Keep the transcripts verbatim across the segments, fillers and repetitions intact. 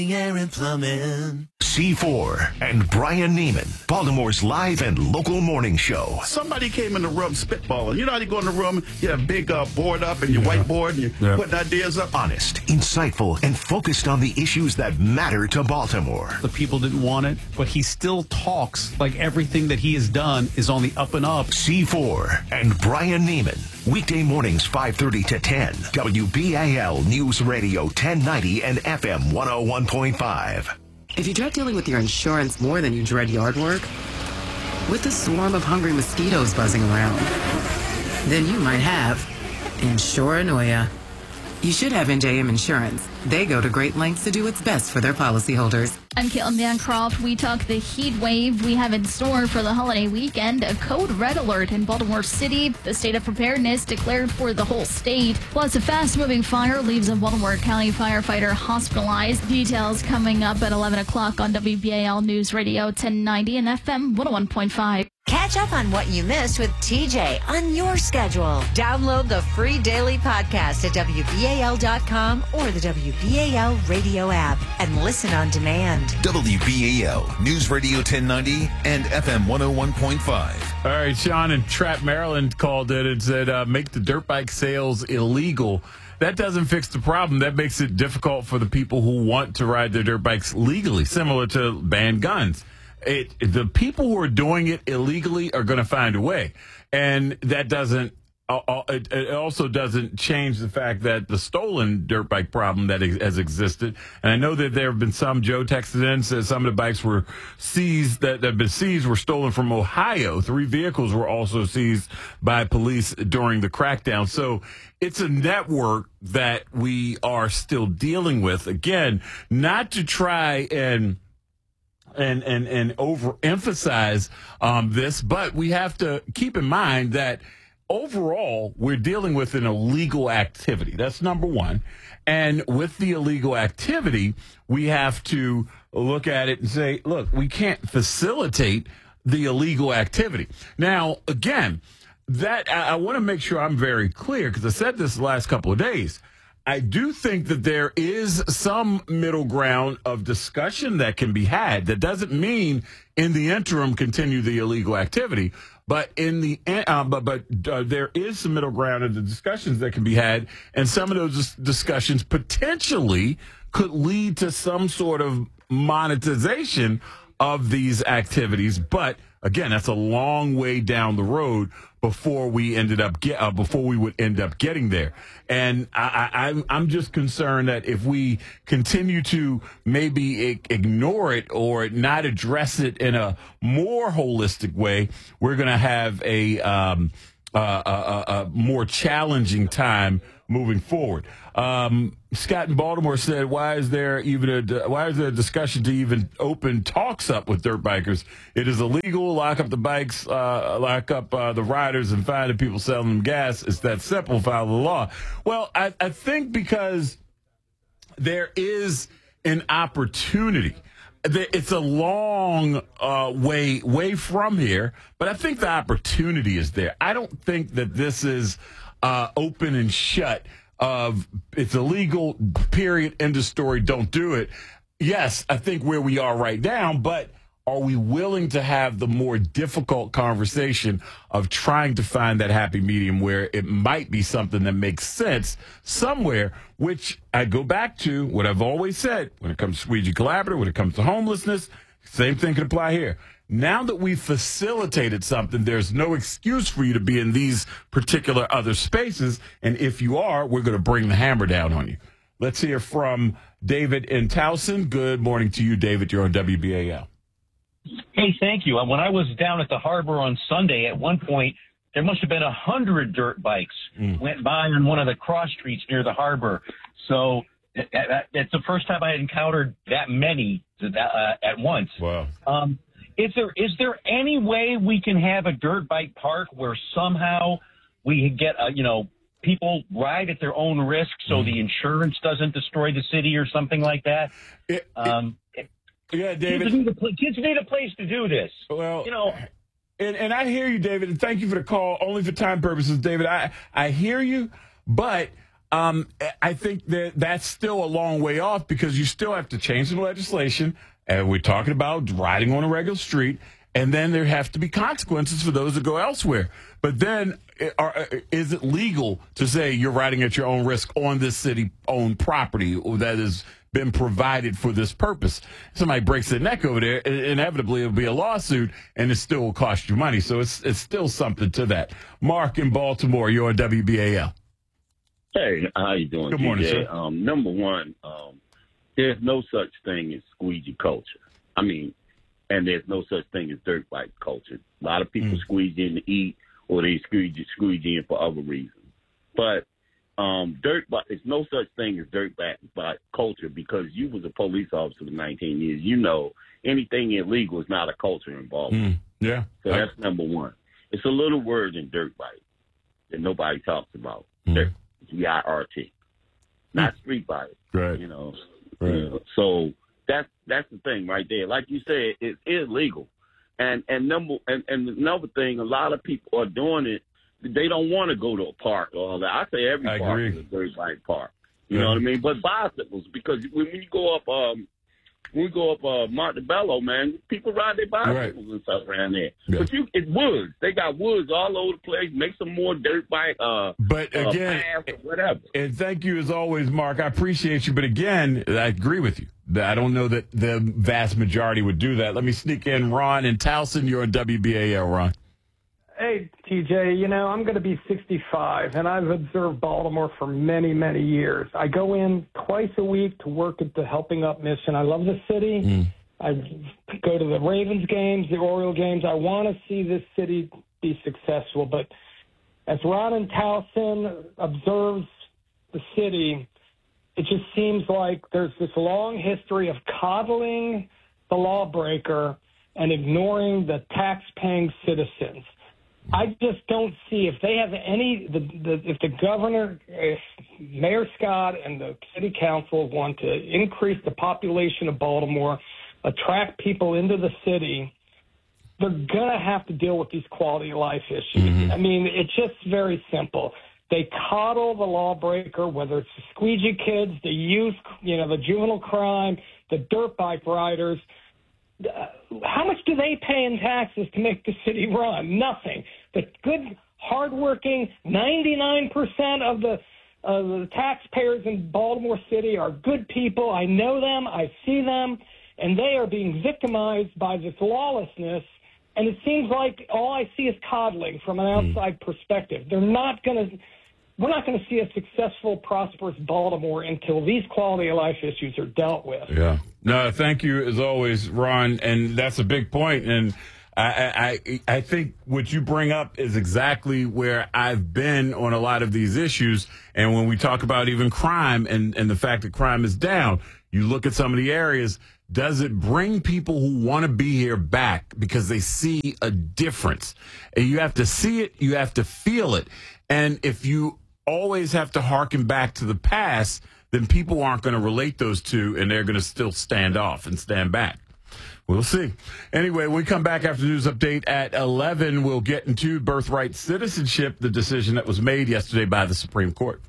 Air and plumbing. C four and Brian Neiman, Baltimore's live and local morning show. Somebody came in the room spitballing. You know how you go in the room, you have a big uh, board up and your yeah. whiteboard and you're yeah. putting ideas up? Honest, insightful, and focused on the issues that matter to Baltimore. The people didn't want it, but he still talks like everything that he has done is on the up and up. C four and Brian Neiman, weekday mornings five thirty to ten. W B A L News Radio ten ninety and F M one oh one point five. If you dread dealing with your insurance more than you dread yard work, with a swarm of hungry mosquitoes buzzing around, then you might have Insuranoia. You should have N J M Insurance. They go to great lengths to do what's best for their policyholders. I'm Caitlin Bancroft. We talk the heat wave we have in store for the holiday weekend. A code red alert in Baltimore City. The state of preparedness declared for the whole state. Plus, a fast-moving fire leaves a Baltimore County firefighter hospitalized. Details coming up at eleven o'clock on W B A L News Radio ten ninety and F M one oh one point five. Catch up on what you missed with T J on your schedule. Download the free daily podcast at W B A L dot com or the W B A L radio app and listen on demand. W B A L News Radio ten ninety and F M one oh one point five. All right, Sean in Trapp, Maryland called it and said, uh, make the dirt bike sales illegal. That doesn't fix the problem. That makes it difficult for the people who want to ride their dirt bikes legally, similar to ban guns. It, the people who are doing it illegally are going to find a way. And that doesn't, uh, it, it also doesn't change the fact that the stolen dirt bike problem that has existed. And I know that there have been some, Joe texted in, says some of the bikes were seized, that have been seized were stolen from Ohio. Three vehicles were also seized by police during the crackdown. So it's a network that we are still dealing with. Again, not to try and and and and overemphasize um, this, but we have to keep in mind that overall we're dealing with an illegal activity. That's number one. And with the illegal activity, we have to look at it and say, look, we can't facilitate the illegal activity. Now, again, that I, I want to make sure I'm very clear, because I said this the last couple of days. I do think that there is some middle ground of discussion that can be had. That doesn't mean in the interim continue the illegal activity, but in the uh, but but uh, there is some middle ground of the discussions that can be had, and some of those discussions potentially could lead to some sort of monetization of these activities. But again, that's a long way down the road before we ended up get uh, before we would end up getting there. And I, I, I'm I'm just concerned that if we continue to maybe I- ignore it or not address it in a more holistic way, we're going to have a, um, uh, a, a, a more challenging time moving forward. Um, Scott in Baltimore said, why is there even a, why is there a discussion to even open talks up with dirt bikers? It is illegal. Lock up the bikes, uh, lock up uh, the riders and find the people selling them gas. It's that simple. Follow the law. Well, I, I think because there is an opportunity. It's a long uh, way, way from here, but I think the opportunity is there. I don't think that this is uh, open and shut. Of it's illegal, period, end of story, don't do it. Yes, I think where we are right now, but are we willing to have the more difficult conversation of trying to find that happy medium where it might be something that makes sense somewhere, which I go back to what I've always said when it comes to Squeegee Collaborative, when it comes to homelessness, same thing can apply here. Now that we've facilitated something, there's no excuse for you to be in these particular other spaces. And if you are, we're going to bring the hammer down on you. Let's hear from David in Towson. Good morning to you, David. You're on W B A L. Hey, thank you. When I was down at the harbor on Sunday, at one point, there must have been a hundred dirt bikes mm. went by on one of the cross streets near the harbor. So it's the first time I had encountered that many uh, at once. Wow. Um, Is there is there any way we can have a dirt bike park where somehow we get uh, you know people ride at their own risk so mm. the insurance doesn't destroy the city or something like that? It, um, it, yeah, David. Kids need, a, kids need a place to do this. Well, you know. And, and I hear you, David, and thank you for the call. Only for time purposes, David. I I hear you, but Um, I think that that's still a long way off because you still have to change the legislation. And we're talking about riding on a regular street. And then there have to be consequences for those that go elsewhere. But then are, is it legal to say you're riding at your own risk on this city-owned property that has been provided for this purpose? Somebody breaks their neck over there, inevitably it'll be a lawsuit, and it still will cost you money. So it's it's still something to that. Mark in Baltimore, you're on W B A L. Hey, how you doing? Good morning, T J? sir. Um, number one, um, there's no such thing as squeegee culture. I mean, and there's no such thing as dirt bike culture. A lot of people Mm. squeeze in to eat, or they squeeze squeeze in for other reasons. But um, dirt bike, there's no such thing as dirt bike, bike culture because you was a police officer for nineteen years. You know anything illegal is not a culture involved. Mm. Yeah. So that's number one. It's a little word in dirt bike that nobody talks about. Mm. Dirt, G I R T, not street bike. Right. You know. Right. You know, so that's that's the thing right there. Like you said, it's illegal. And and number and, and another thing, a lot of people are doing it. They don't want to go to a park or all that. I say every I park agree. is a dirt bike park. You Yeah. know what I mean? But bicycles, because when you go up, um, when we go up uh, Montebello, man, people ride their bicycles and stuff around there. Yeah. But you, it's woods. They got woods all over the place. Make some more dirt bike. Uh, But uh, again, paths or whatever. and thank you as always, Mark. I appreciate you. But again, I agree with you. I don't know that the vast majority would do that. Let me sneak in Ron in Towson. You're on W B A L, Ron. Hey, T J, you know, I'm going to be sixty-five, and I've observed Baltimore for many, many years. I go in twice a week to work at the Helping Up Mission. I love the city. Mm. I go to the Ravens games, the Oriole games. I want to see this city be successful. But as Ron in Towson observes the city, it just seems like there's this long history of coddling the lawbreaker and ignoring the tax-paying citizens. I just don't see if they have any, the, the, if the governor, if Mayor Scott and the city council want to increase the population of Baltimore, attract people into the city, they're going to have to deal with these quality of life issues. Mm-hmm. I mean, it's just very simple. They coddle the lawbreaker, whether it's the squeegee kids, the youth, you know, the juvenile crime, the dirt bike riders. Uh, how much do they pay in taxes to make the city run? Nothing. The good, hardworking ninety-nine percent of the uh, the taxpayers in Baltimore City are good people. I know them. I see them. And they are being victimized by this lawlessness. And it seems like all I see is coddling from an outside mm. perspective. They're not going to – we're not going to see a successful, prosperous Baltimore until these quality of life issues are dealt with. Yeah. No, thank you as always, Ron. And that's a big point. And I, I, I think what you bring up is exactly where I've been on a lot of these issues. And when we talk about even crime and, and the fact that crime is down, you look at some of the areas. Does it bring people who want to be here back because they see a difference? And you have to see it. You have to feel it. And if you always have to hearken back to the past, then people aren't going to relate those two, and they're going to still stand off and stand back. We'll see. Anyway, when we come back after the news update at eleven, we'll get into birthright citizenship, the decision that was made yesterday by the Supreme Court.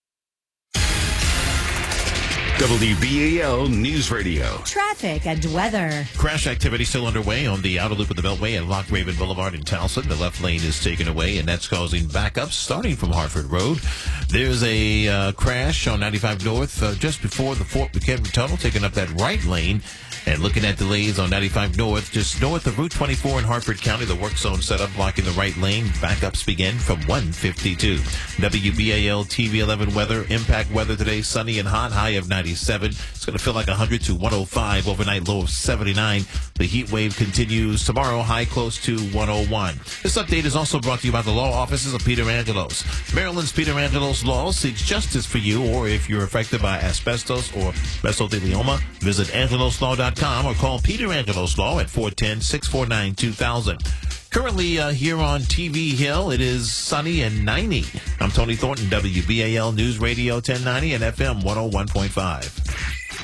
W B A L News Radio. Traffic and weather. Crash activity still underway on the outer loop of the Beltway at Loch Raven Boulevard in Towson. The left lane is taken away, and that's causing backups starting from Hartford Road. There's a uh, crash on ninety-five North uh, just before the Fort McHenry Tunnel, taking up that right lane. And looking at delays on ninety-five North, just north of Route twenty-four in Hartford County, the work zone set up blocking the right lane. Backups begin from one fifty-two. W B A L T V eleven weather. Impact weather today, sunny and hot, high of ninety-seven. It's going to feel like one hundred to one oh five, overnight low of seventy-nine. The heat wave continues tomorrow, high close to one oh one. This update is also brought to you by the law offices of Peter Angelos. Maryland's Peter Angelos Law seeks justice for you, or if you're affected by asbestos or mesothelioma, visit angelos law dot com or call Peter Angelos Law at four one zero, six four nine, two thousand. Currently uh, here on T V Hill, it is sunny and ninety. I'm Tony Thornton, W B A L News Radio ten ninety and F M one oh one point five.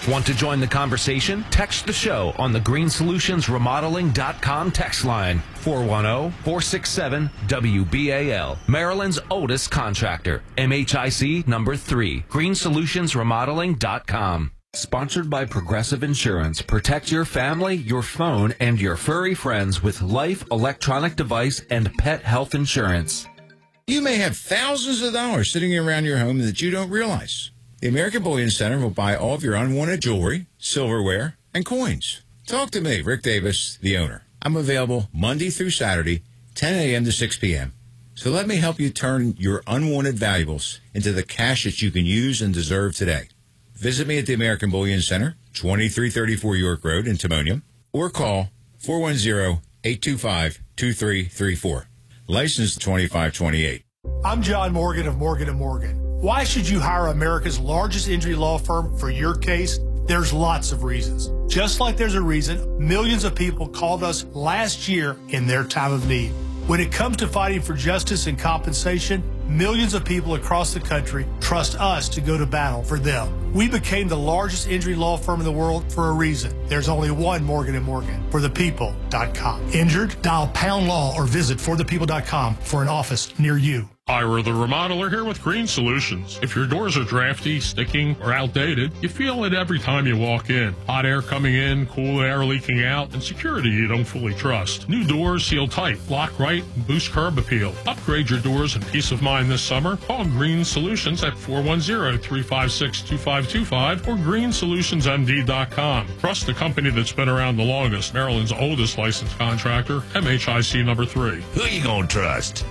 Want to join the conversation? Text the show on the green solutions remodeling dot com text line, four one zero, four six seven, W B A L. Maryland's oldest contractor, M H I C number three, green solutions remodeling dot com. Sponsored by Progressive Insurance. Protect your family, your phone, and your furry friends with life, electronic device, and pet health insurance. You may have thousands of dollars sitting around your home that you don't realize. The American Bullion Center will buy all of your unwanted jewelry, silverware, and coins. Talk to me, Rick Davis, the owner. I'm available Monday through Saturday, ten a.m. to six p.m. So let me help you turn your unwanted valuables into the cash that you can use and deserve today. Visit me at the American Bullion Center, twenty-three thirty-four York Road in Timonium, or call four one zero, eight two five, two three three four. License twenty-five twenty-eight. I'm John Morgan of Morgan and Morgan. Why should you hire America's largest injury law firm for your case? There's lots of reasons. Just like there's a reason millions of people called us last year in their time of need. When it comes to fighting for justice and compensation, millions of people across the country trust us to go to battle for them. We became the largest injury law firm in the world for a reason. There's only one Morgan and Morgan, for the people dot com. Injured? Dial pound law or visit for the people dot com for an office near you. Ira the Remodeler here with Green Solutions. If your doors are drafty, sticking, or outdated, you feel it every time you walk in. Hot air coming in, cool air leaking out, and security you don't fully trust. New doors seal tight, lock right, and boost curb appeal. Upgrade your doors and peace of mind this summer. Call Green Solutions at four one zero, three five six, two five two five or green solutions m d dot com. Trust the company that's been around the longest, Maryland's oldest licensed contractor, M H I C number three. Who you gonna trust?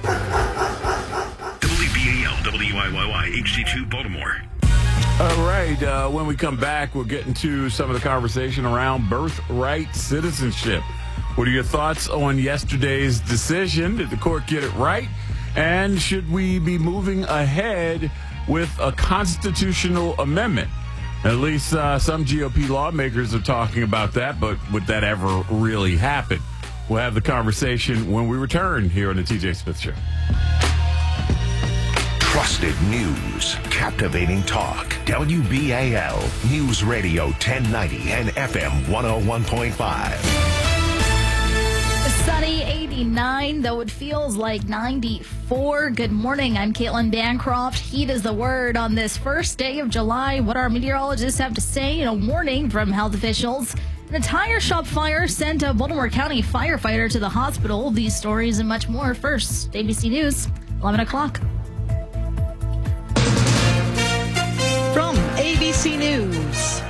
W B A L, W I Y Y, H D two, Baltimore. All right, uh, when we come back, we'll get into some of the conversation around birthright citizenship. What are your thoughts on yesterday's decision? Did the court get it right? And should we be moving ahead with a constitutional amendment? At least uh, some G O P lawmakers are talking about that, but would that ever really happen? We'll have the conversation when we return here on the T J Smith Show. Trusted news, captivating talk. W B A L News Radio ten ninety and F M one oh one point five. Sunny eighty-nine, though it feels like ninety-four. Good morning. I'm Caitlin Bancroft. Heat is the word on this first day of July. What our meteorologists have to say in a warning from health officials. The tire shop fire sent a Baltimore County firefighter to the hospital. These stories and much more. First, A B C News, eleven o'clock. From A B C News,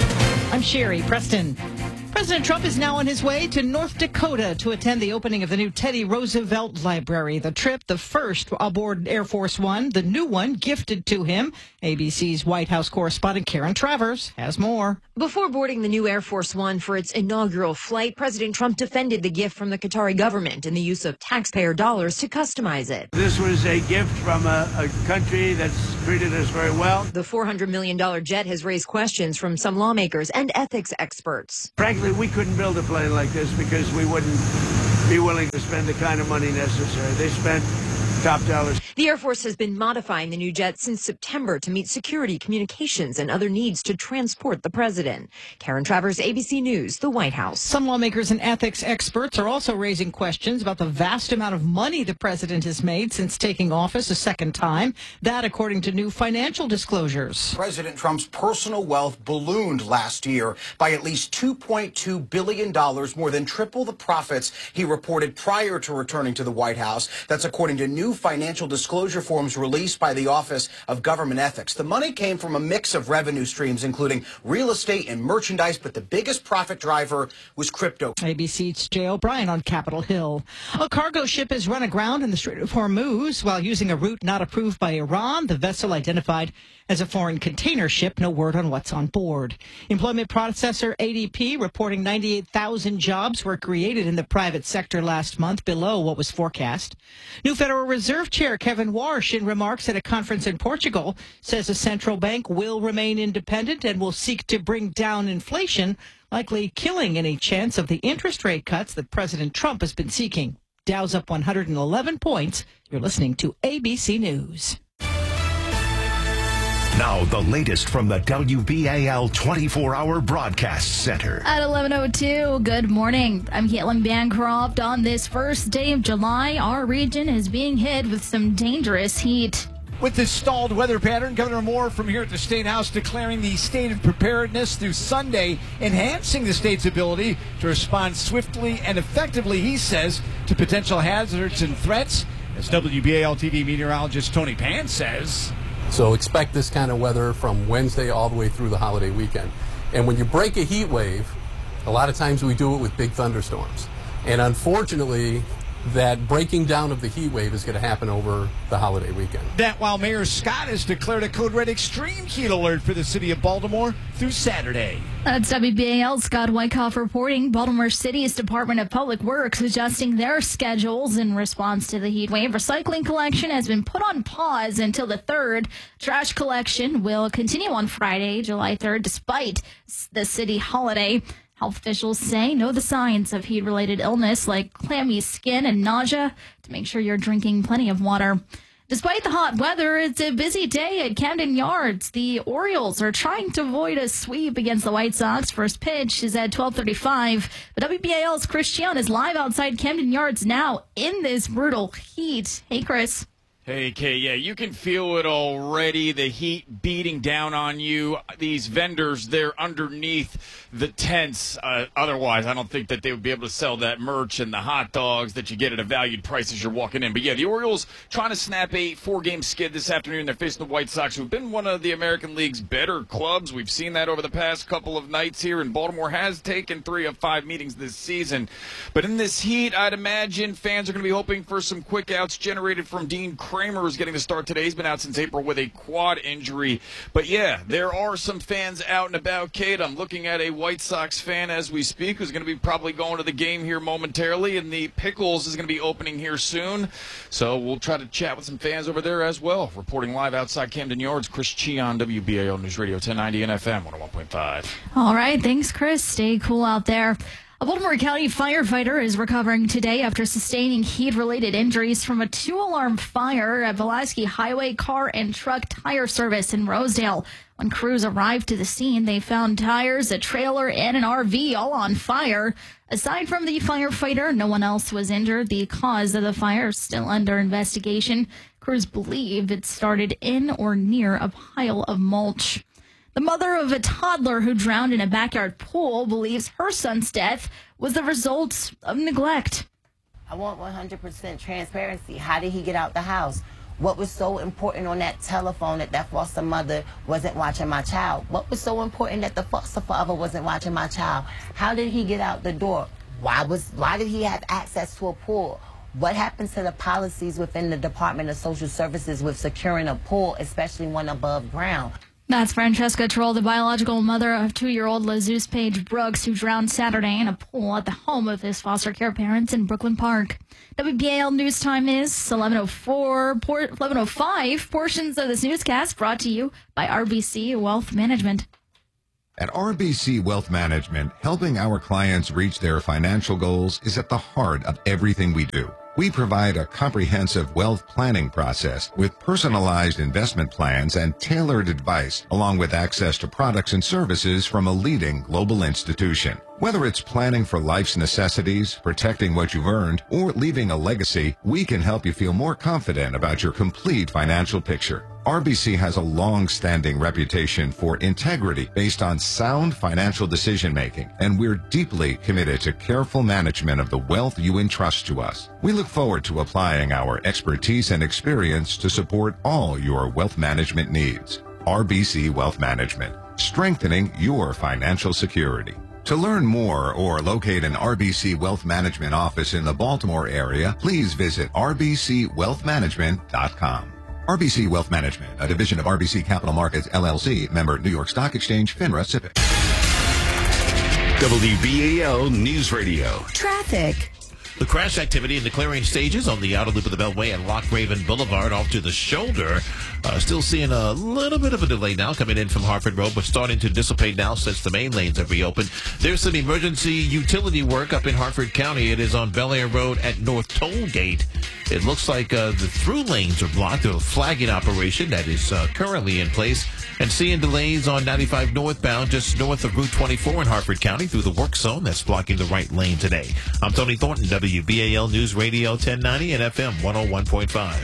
I'm Sherry Preston. President Trump is now on his way to North Dakota to attend the opening of the new Teddy Roosevelt Library. The trip, the first aboard Air Force One, the new one gifted to him. A B C's White House correspondent Karen Travers has more. Before boarding the new Air Force One for its inaugural flight, President Trump defended the gift from the Qatari government and the use of taxpayer dollars to customize it. This was a gift from a, a country that's treated us very well. The four hundred million dollars jet has raised questions from some lawmakers and ethics experts. Frankly, we couldn't build a plane like this because we wouldn't be willing to spend the kind of money necessary. They spent top dollars. The Air Force has been modifying the new jet since September to meet security, communications, and other needs to transport the president. Karen Travers, A B C News, the White House. Some lawmakers and ethics experts are also raising questions about the vast amount of money the president has made since taking office a second time. That, according to new financial disclosures. President Trump's personal wealth ballooned last year by at least two point two billion dollars, more than triple the profits he reported prior to returning to the White House. That's according to new financial disclosure forms released by the Office of Government Ethics. The money came from a mix of revenue streams, including real estate and merchandise, but the biggest profit driver was crypto. A B C's Jay O'Brien on Capitol Hill. A cargo ship has run aground in the Strait of Hormuz while using a route not approved by Iran. The vessel identified as a foreign container ship. No word on what's on board. Employment processor A D P reporting ninety-eight thousand jobs were created in the private sector last month, below what was forecast. New Federal Reserve Chair Kevin Warsh, in remarks at a conference in Portugal, says a central bank will remain independent and will seek to bring down inflation, likely killing any chance of the interest rate cuts that President Trump has been seeking. Dow's up one hundred eleven points. You're listening to A B C News. Now, the latest from the W B A L twenty-four hour Broadcast Center. At eleven oh two, good morning. I'm Caitlin Bancroft. On this first day of July, our region is being hit with some dangerous heat. With this stalled weather pattern, Governor Moore from here at the State House declaring the state of preparedness through Sunday, enhancing the state's ability to respond swiftly and effectively, he says, to potential hazards and threats. As W B A L T V meteorologist Tony Pan says. So expect this kind of weather from Wednesday all the way through the holiday weekend. And when you break a heat wave, a lot of times we do it with big thunderstorms. And unfortunately, that breaking down of the heat wave is going to happen over the holiday weekend. That while Mayor Scott has declared a code red extreme heat alert for the city of Baltimore through Saturday. That's W B A L's Scott Wyckoff reporting. Baltimore City's Department of Public Works adjusting their schedules in response to the heat wave. Recycling collection has been put on pause until the third. Trash collection will continue on Friday, July third, despite the city holiday. Health officials say know the signs of heat-related illness like clammy skin and nausea to make sure you're drinking plenty of water. Despite the hot weather, it's a busy day at Camden Yards. The Orioles are trying to avoid a sweep against the White Sox. First pitch is at twelve thirty-five. But W B A L's Chris Cheon is live outside Camden Yards now in this brutal heat. Hey, Chris. Hey, Kay, yeah, you can feel it already, the heat beating down on you. These vendors, they're underneath the tents. Uh, otherwise, I don't think that they would be able to sell that merch and the hot dogs that you get at a valued price as you're walking in. But, yeah, the Orioles trying to snap a four-game skid this afternoon. They're facing the White Sox, who've been one of the American League's better clubs. We've seen that over the past couple of nights here, and Baltimore has taken three of five meetings this season. But in this heat, I'd imagine fans are going to be hoping for some quick outs generated from Dean Kramer is getting the start today. He's been out since April with a quad injury. But, yeah, there are some fans out and about, Kate. I'm looking at a White Sox fan as we speak who's going to be probably going to the game here momentarily, and the Pickles is going to be opening here soon. So we'll try to chat with some fans over there as well. Reporting live outside Camden Yards, Chris Cheon, W B A L News Radio ten ninety and F M one oh one point five. All right. Thanks, Chris. Stay cool out there. A Baltimore County firefighter is recovering today after sustaining heat-related injuries from a two-alarm fire at Pulaski Highway Car and Truck Tire Service in Rosedale. When crews arrived to the scene, they found tires, a trailer, and an R V all on fire. Aside from the firefighter, no one else was injured. The cause of the fire is still under investigation. Crews believe it started in or near a pile of mulch. The mother of a toddler who drowned in a backyard pool believes her son's death was the result of neglect. I want one hundred percent transparency. How did he get out the house? What was so important on that telephone that that foster mother wasn't watching my child? What was so important that the foster father wasn't watching my child? How did he get out the door? Why was why did he have access to a pool? What happens to the policies within the Department of Social Services with securing a pool, especially one above ground? That's Francesca Troll, the biological mother of two-year-old Jesus Page Brooks, who drowned Saturday in a pool at the home of his foster care parents in Brooklyn Park. W B A L News Time is eleven oh four, eleven oh five. Portions of this newscast brought to you by R B C Wealth Management. At R B C Wealth Management, helping our clients reach their financial goals is at the heart of everything we do. We provide a comprehensive wealth planning process with personalized investment plans and tailored advice, along with access to products and services from a leading global institution. Whether it's planning for life's necessities, protecting what you've earned, or leaving a legacy, we can help you feel more confident about your complete financial picture. R B C has a long-standing reputation for integrity based on sound financial decision-making, and we're deeply committed to careful management of the wealth you entrust to us. We look forward to applying our expertise and experience to support all your wealth management needs. R B C Wealth Management, strengthening your financial security. To learn more or locate an R B C Wealth Management office in the Baltimore area, please visit r b c wealth management dot com. R B C Wealth Management, a division of R B C Capital Markets, L L C, member New York Stock Exchange, FINRA, S I P C. W B A L News Radio. Traffic. The crash activity in the clearing stages on the outer loop of the Beltway and Lock Raven Boulevard off to the shoulder. Uh, still seeing a little bit of a delay now coming in from Hartford Road, but starting to dissipate now since the main lanes have reopened. There's some emergency utility work up in Hartford County. It is on Bel Air Road at North Toll Gate. It looks like uh, the through lanes are blocked. A flagging operation that is uh, currently in place. And seeing delays on ninety-five northbound just north of Route twenty-four in Hartford County through the work zone that's blocking the right lane today. I'm Tony Thornton, W B A L News Radio ten ninety and F M one oh one point five.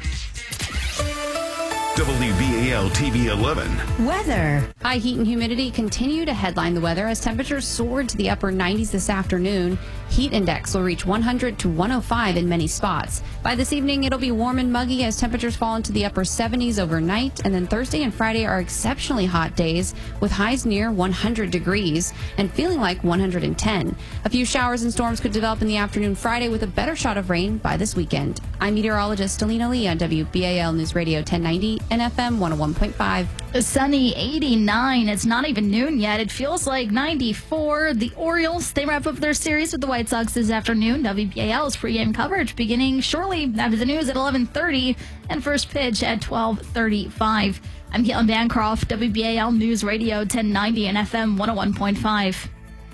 W B A L T V eleven. Weather. High heat and humidity continue to headline the weather as temperatures soared to the upper nineties this afternoon. Heat index will reach one hundred to one oh five in many spots. By this evening, it'll be warm and muggy as temperatures fall into the upper seventies overnight. And then Thursday and Friday are exceptionally hot days with highs near one hundred degrees and feeling like one hundred ten. A few showers and storms could develop in the afternoon Friday with a better shot of rain by this weekend. I'm meteorologist Alina Lee on W B A L News Radio ten ninety and F M one oh one point five. A sunny eighty-nine. It's not even noon yet. It feels like ninety-four. The Orioles, they wrap up their series with the White Sox this afternoon. W B A L's pregame coverage beginning shortly after the news at eleven thirty and first pitch at twelve thirty-five. I'm Caitlin Bancroft, W B A L News Radio ten ninety and F M one oh one point five.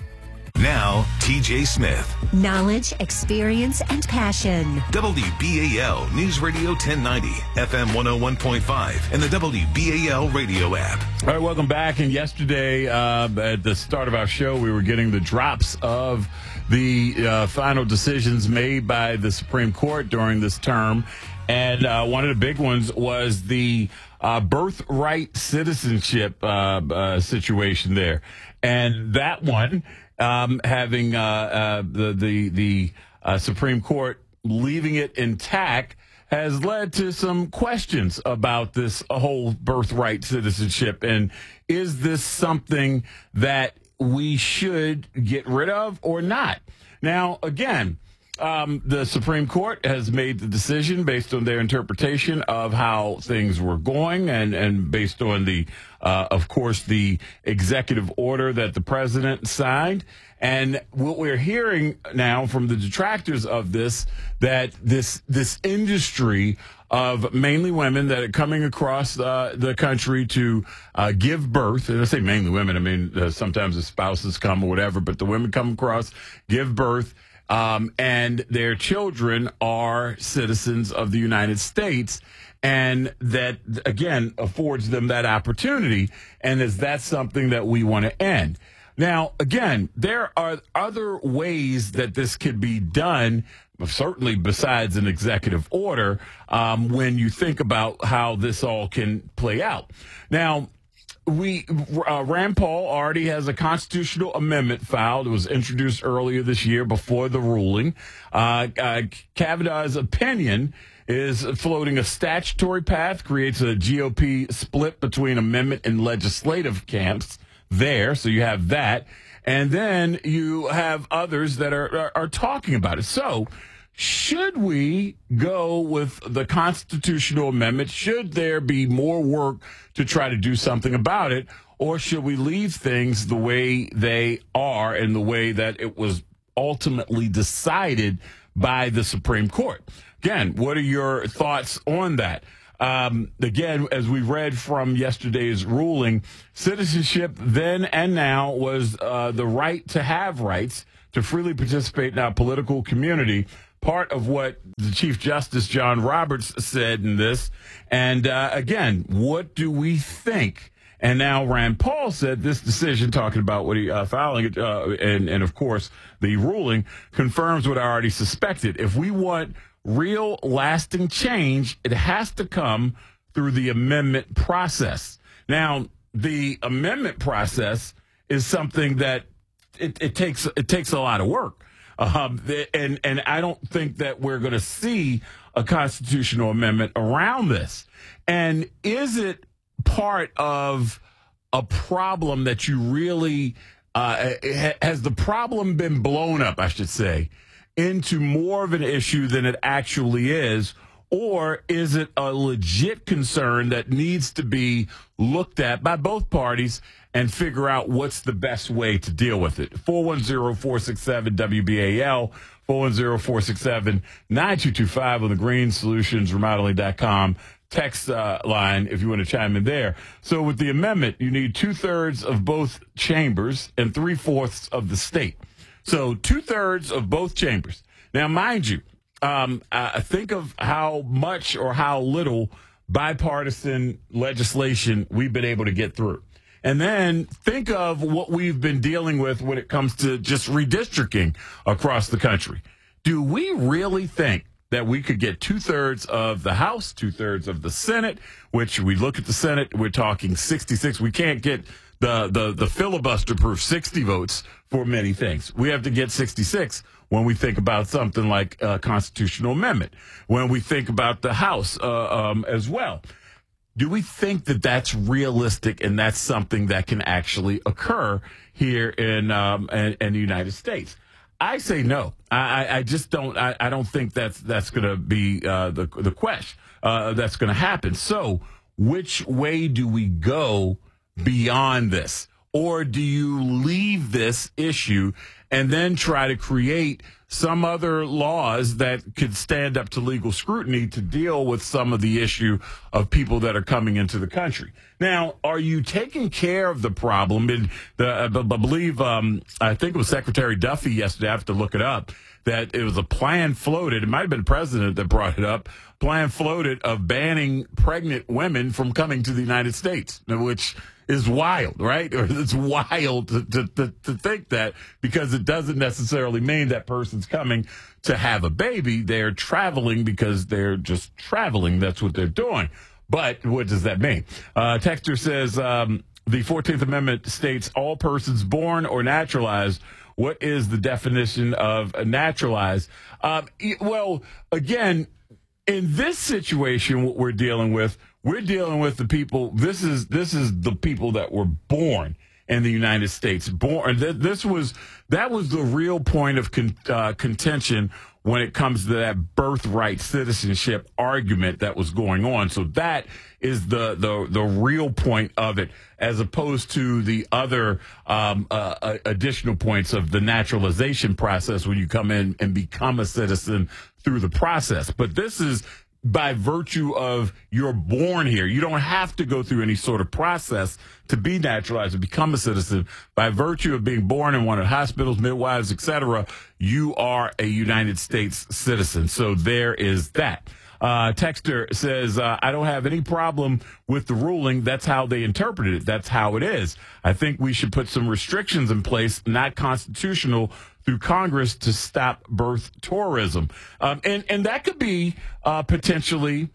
Now, T J Smith. Knowledge, experience, and passion. W B A L News Radio ten ninety, F M one oh one point five, and the W B A L radio app. All right, welcome back. And yesterday, uh, at the start of our show, we were getting the drops of the uh, final decisions made by the Supreme Court during this term. And uh, one of the big ones was the uh, birthright citizenship uh, uh, situation there. And that one, um, having uh, uh, the the, the uh, Supreme Court leaving it intact, has led to some questions about this whole birthright citizenship. And is this something that we should get rid of or not? Now, again, um, the Supreme Court has made the decision based on their interpretation of how things were going and, and based on the, uh, of course, the executive order that the president signed. And what we're hearing now from the detractors of this, that this this industry of mainly women that are coming across uh, the country to uh, give birth, and I say mainly women, I mean, uh, sometimes the spouses come or whatever, but the women come across, give birth, um, and their children are citizens of the United States. And that, again, affords them that opportunity. And is that something that we want to end? Now, again, there are other ways that this could be done, certainly besides an executive order, um, when you think about how this all can play out. Now, we uh, Rand Paul already has a constitutional amendment filed. It was introduced earlier this year before the ruling. Uh, uh, Kavanaugh's opinion is floating a statutory path, creates a G O P split between amendment and legislative camps there. So you have that. And then you have others that are, are, are talking about it. So should we go with the constitutional amendment? Should there be more work to try to do something about it? Or should we leave things the way they are and the way that it was ultimately decided by the Supreme Court? Again, what are your thoughts on that? Um, again, as we read from yesterday's ruling, citizenship then and now was uh, the right to have rights to freely participate in our political community. Part of what the Chief Justice John Roberts said in this. And uh, again, what do we think? And now Rand Paul said this decision, talking about what he uh, filing it, uh, and, and of course the ruling confirms what I already suspected. If we want real lasting change, it has to come through the amendment process. Now, the amendment process is something that it, it takes it takes a lot of work. Um, and, and I don't think that we're going to see a constitutional amendment around this. And is it part of a problem that you really, uh, has the problem been blown up, I should say, into more of an issue than it actually is? Or is it a legit concern that needs to be looked at by both parties and figure out what's the best way to deal with it? four one zero, four six seven, W B A L, four one zero, four six seven, nine two two five on the green solutions remodeling dot com text uh, line if you want to chime in there. So with the amendment, you need two-thirds of both chambers and three-fourths of the state. So two-thirds of both chambers. Now, mind you, um, uh, think of how much or how little bipartisan legislation we've been able to get through. And then think of what we've been dealing with when it comes to just redistricting across the country. Do we really think that we could get two-thirds of the House, two-thirds of the Senate, which we look at the Senate, we're talking sixty-six. We can't get the, the, the filibuster-proof sixty votes for many things. We have to get sixty-six when we think about something like a constitutional amendment, when we think about the House uh, um, as well. Do we think that that's realistic and that's something that can actually occur here in um, in, in the United States? I say no. I, I just don't. I, I don't think that's that's going to be uh, the the question uh, that's going to happen. So, which way do we go beyond this, or do you leave this issue and then try to create some other laws that could stand up to legal scrutiny to deal with some of the issue of people that are coming into the country? Now, are you taking care of the problem? And the, I believe, um, I think it was Secretary Duffy yesterday, I have to look it up, that it was a plan floated. It might have been the president that brought it up. Plan floated of banning pregnant women from coming to the United States, which is wild, right? Or it's wild to, to, to, to think that, because it doesn't necessarily mean that person's coming to have a baby. They're traveling because they're just traveling. That's what they're doing. But what does that mean? Uh, Texter says um, the fourteenth Amendment states all persons born or naturalized. What is the definition of naturalized? Um, well, again, in this situation, what we're dealing with, we're dealing with the people. This is this is the people that were born in the United States. Born. This was that was the real point of con, uh, contention when it comes to that birthright citizenship argument that was going on. So that is the the the real point of it, as opposed to the other um, uh, additional points of the naturalization process when you come in and become a citizen through the process. But this is by virtue of you're born here. You don't have to go through any sort of process to be naturalized and become a citizen. By virtue of being born in one of the hospitals, midwives, et cetera, you are a United States citizen. So there is that. Uh, Texter says, uh, I don't have any problem with the ruling. That's how they interpreted it. That's how it is. I think we should put some restrictions in place, not constitutional, through Congress to stop birth tourism. Um, and, and that could be uh, potentially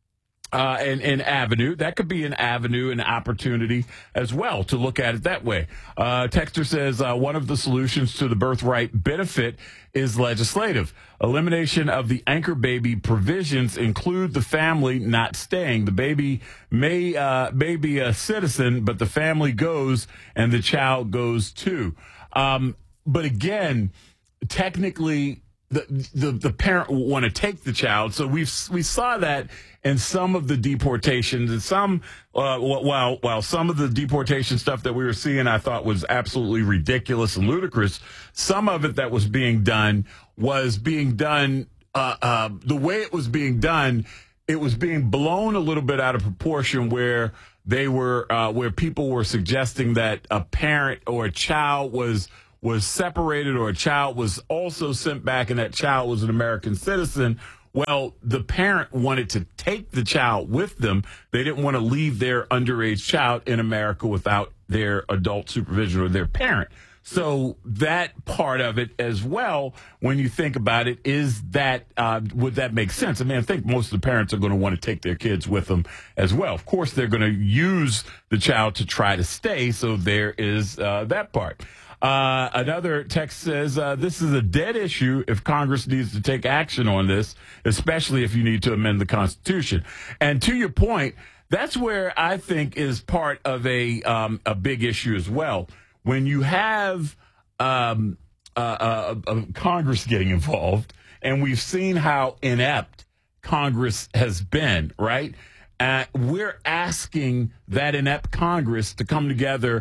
uh, an, an avenue. That could be an avenue, an opportunity as well to look at it that way. Uh, Texter says uh, one of the solutions to the birthright benefit is legislative. Elimination of the anchor baby provisions include the family not staying. The baby may, uh, may be a citizen, but the family goes and the child goes too. Um, But again, technically, the the, the parent will want to take the child. So we we saw that in some of the deportations, and some uh, while while some of the deportation stuff that we were seeing, I thought was absolutely ridiculous and ludicrous. Some of it that was being done was being done uh, uh, the way it was being done. It was being blown a little bit out of proportion, where they were uh, where people were suggesting that a parent or a child was. was separated, or a child was also sent back and that child was an American citizen. Well, the parent wanted to take the child with them. They didn't want to leave their underage child in America without their adult supervision or their parent. So that part of it as well, when you think about it, is that, uh, would that make sense? I mean, I think most of the parents are going to want to take their kids with them as well. Of course, they're going to use the child to try to stay. So there is uh, that part. Uh, another text says, uh, this is a dead issue if Congress needs to take action on this, especially if you need to amend the Constitution. And to your point, that's where I think is part of a um, a big issue as well. When you have um, uh, uh, uh, Congress getting involved, and we've seen how inept Congress has been, right? Uh, we're asking that inept Congress to come together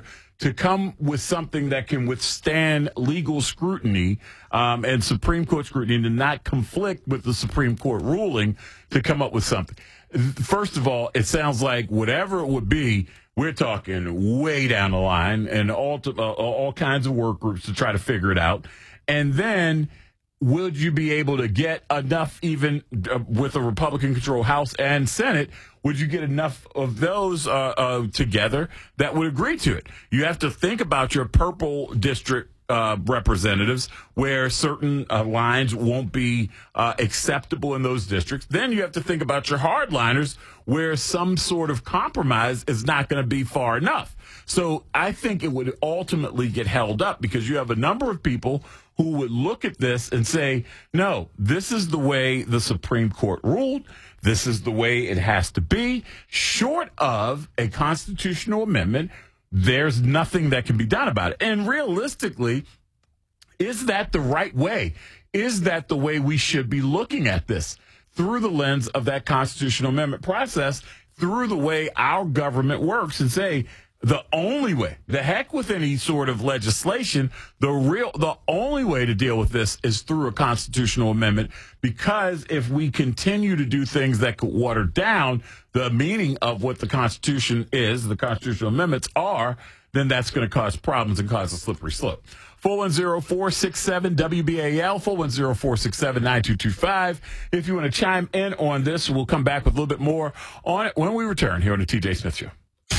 to come with something that can withstand legal scrutiny um, and Supreme Court scrutiny and to not conflict with the Supreme Court ruling to come up with something. First of all, it sounds like whatever it would be, we're talking way down the line and all, to, uh, all kinds of work groups to try to figure it out. And then would you be able to get enough, even uh, with a Republican-controlled House and Senate, would you get enough of those uh, uh, together that would agree to it? You have to think about your purple district uh, representatives where certain uh, lines won't be uh, acceptable in those districts. Then you have to think about your hardliners where some sort of compromise is not going to be far enough. So I think it would ultimately get held up because you have a number of people who would look at this and say, no, this is the way the Supreme Court ruled. This is the way it has to be. Short of a constitutional amendment, there's nothing that can be done about it. And realistically, is that the right way? Is that the way we should be looking at this? Through the lens of that constitutional amendment process, through the way our government works, and say, the only way, the heck with any sort of legislation, the real, the only way to deal with this is through a constitutional amendment, because if we continue to do things that could water down the meaning of what the Constitution is, the constitutional amendments are, then that's going to cause problems and cause a slippery slope. four one zero, four six seven, W B A L, four one zero, four six seven, nine two two five. If you want to chime in on this, we'll come back with a little bit more on it when we return here on the T J Smith Show.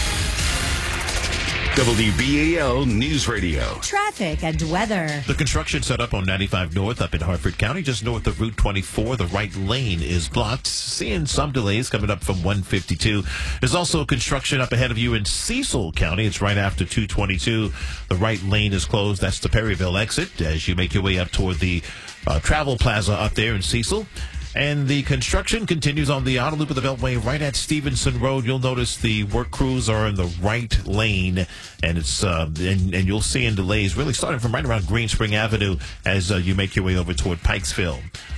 W B A L News Radio. Traffic and weather. The construction set up on ninety-five North up in Hartford County, just north of Route twenty-four. The right lane is blocked. Seeing some delays coming up from one fifty-two. There's also construction up ahead of you in Cecil County. It's right after two twenty-two. The right lane is closed. That's the Perryville exit as you make your way up toward the uh, Travel Plaza up there in Cecil. And the construction continues on the outer loop of the Beltway right at Stevenson Road. You'll notice the work crews are in the right lane, and it's uh, and, and you'll see in delays really starting from right around Green Spring Avenue as uh, you make your way over toward Pikesville.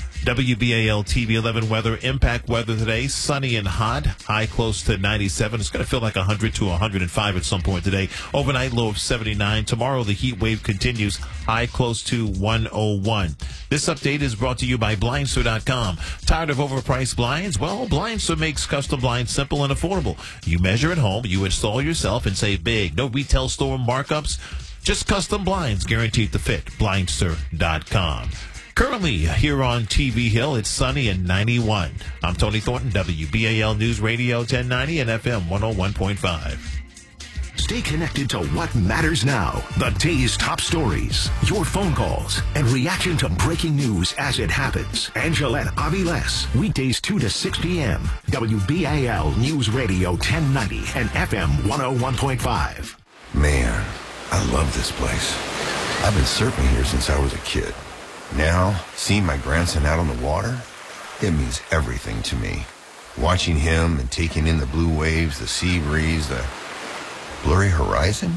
W B A L T V eleven weather, impact weather today, sunny and hot, high close to ninety-seven. It's going to feel like one hundred to one hundred five at some point today. Overnight low of seventy-nine. Tomorrow the heat wave continues, high close to one oh one. This update is brought to you by Blindster dot com. Tired of overpriced blinds? Well, Blindster makes custom blinds simple and affordable. You measure at home, you install yourself, and save big. No retail store markups, just custom blinds guaranteed to fit. Blindster dot com. Currently, here on T V Hill, it's sunny and ninety-one. I'm Tony Thornton, W B A L News Radio ten ninety and F M one oh one point five. Stay connected to what matters now. The day's top stories, your phone calls, and reaction to breaking news as it happens. Angelette Aviles, weekdays two to six p.m. W B A L News Radio ten ninety and F M one oh one point five. Man, I love this place. I've been surfing here since I was a kid. Now, seeing my grandson out on the water, it means everything to me. Watching him and taking in the blue waves, the sea breeze, the blurry horizon.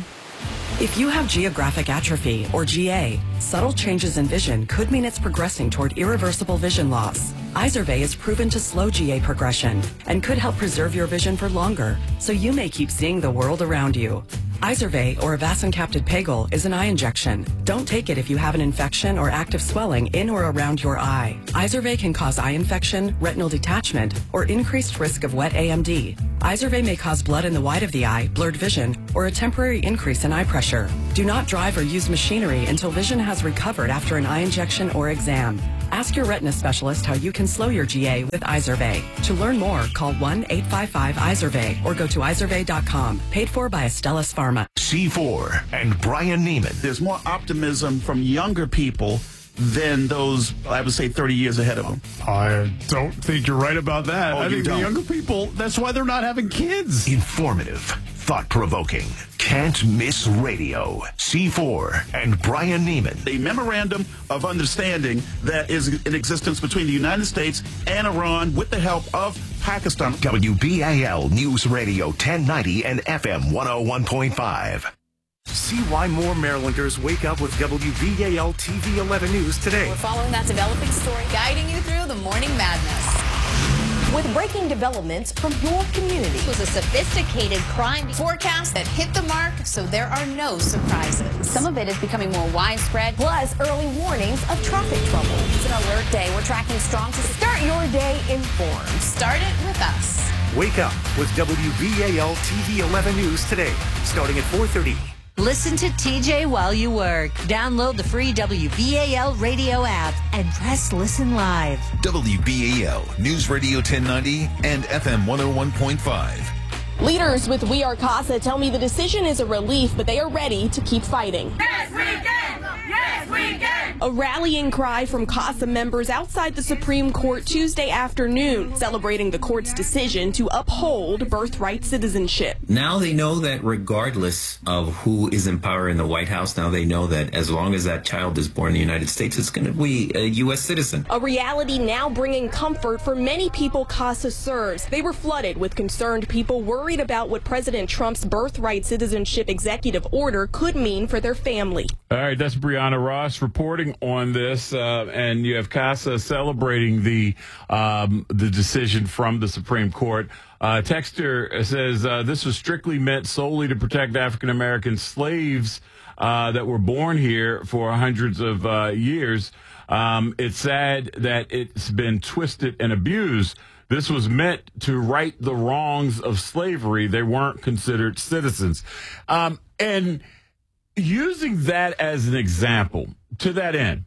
If you have geographic atrophy, or G A, subtle changes in vision could mean it's progressing toward irreversible vision loss. Izervay is proven to slow G A progression and could help preserve your vision for longer, so you may keep seeing the world around you. Izervay, or avacincaptad pegol, is an eye injection. Don't take it if you have an infection or active swelling in or around your eye. Izervay can cause eye infection, retinal detachment, or increased risk of wet A M D. Izervay may cause blood in the white of the eye, blurred vision, or a temporary increase in eye pressure. Do not drive or use machinery until vision has recovered after an eye injection or exam. Ask your retina specialist how you can slow your G A with Izervay. To learn more, call one eight five five Izervay or go to Izervay dot com. Paid for by Astellas Pharma. C four and Brian Neiman. There's more optimism from younger people than those, I would say, thirty years ahead of them. I don't think you're right about that. Oh, I you think don't? the younger people, that's why they're not having kids. Informative, thought-provoking, can't miss radio. C four and Brian Neiman. The memorandum of understanding that is in existence between the United States and Iran with the help of Pakistan. W B A L News Radio ten ninety and F M one oh one point five. See why more Marylanders wake up with W B A L T V eleven News today. We're following that developing story, guiding you through the morning madness. with breaking developments from your community. It was a sophisticated crime forecast that hit the mark, so there are no surprises. Some of it is becoming more widespread. Plus, early warnings of traffic trouble. It's an alert day. We're tracking strong to Start your day informed. start it with us. Wake up with W B A L T V eleven News today, starting at four thirty. Listen to T J while you work. Download the free W B A L radio app and press listen live. W B A L News Radio ten ninety and F M one oh one point five. Leaders with We Are CASA tell me the decision is a relief, but they are ready to keep fighting. Yes, we can! Yes, we can! A rallying cry from CASA members outside the Supreme Court Tuesday afternoon, celebrating the court's decision to uphold birthright citizenship. Now they know that regardless of who is in power in the White House, now they know that as long as that child is born in the United States, it's going to be a U S citizen. A reality now bringing comfort for many people CASA serves. They were flooded with concerned people worried about what President Trump's birthright citizenship executive order could mean for their family. All right, that's Brianna Ross reporting on this, uh, and you have CASA celebrating the um, the decision from the Supreme Court. Uh, Texter says uh, this was strictly meant solely to protect African American slaves uh, that were born here for hundreds of uh, years. Um, it's sad that it's been twisted and abused. This was meant to right the wrongs of slavery. They weren't considered citizens. Um, and using that as an example, to that end,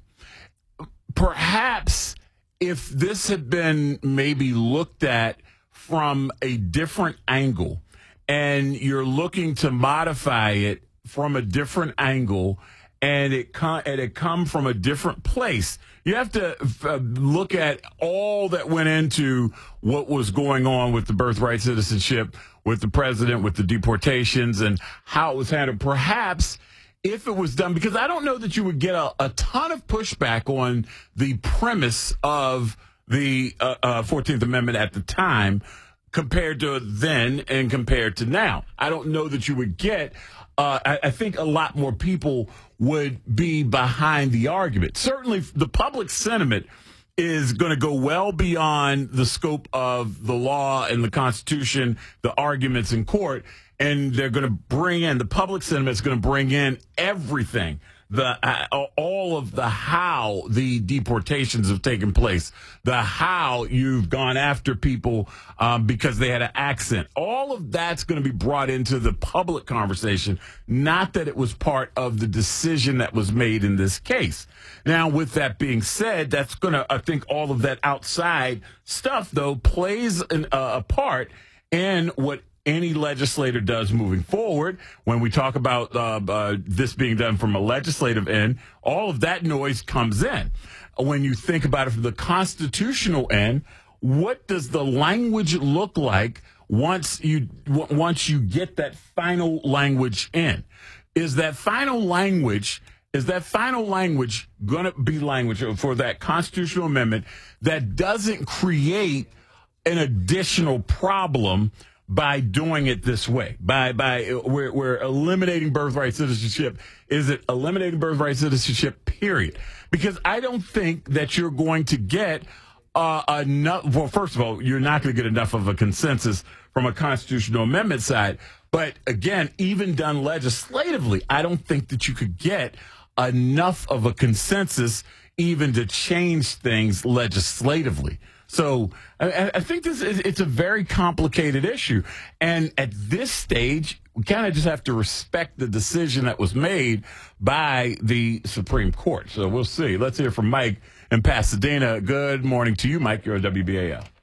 perhaps if this had been maybe looked at from a different angle and you're looking to modify it from a different angle and it come, and it come from a different place, you have to uh, look at all that went into what was going on with the birthright citizenship, with the president, with the deportations, and how it was handled. Perhaps if it was done, because I don't know that you would get a, a ton of pushback on the premise of the uh, uh, fourteenth Amendment at the time compared to then and compared to now. I don't know that you would get, uh, I, I think a lot more people would be behind the argument. Certainly the public sentiment is going to go well beyond the scope of the law and the Constitution, the arguments in court, and they're going to bring in, the public sentiment is going to bring in everything, the uh, all of the how the deportations have taken place, the how you've gone after people um, because they had an accent. All of that's going to be brought into the public conversation, not that it was part of the decision that was made in this case. Now, with that being said, that's going to, I think all of that outside stuff, though, plays an, uh, a part in what any legislator does moving forward. When we talk about uh, uh, this being done from a legislative end, all of that noise comes in. When you think about it from the constitutional end, what does the language look like once you w- once you get that final language in? Is that final language is that final language going to be language for that constitutional amendment that doesn't create an additional problem by doing it this way, by by we're, we're eliminating birthright citizenship? Is it eliminating birthright citizenship, period? Because I don't think that you're going to get uh, enough. Well, first of all, you're not going to get enough of a consensus from a constitutional amendment side. But again, even done legislatively, I don't think that you could get enough of a consensus even to change things legislatively. So I, I think this is, it's a very complicated issue. And at this stage, we kind of just have to respect the decision that was made by the Supreme Court. So we'll see. Let's hear from Mike in Pasadena. Good morning to you, Mike. You're on W B A L.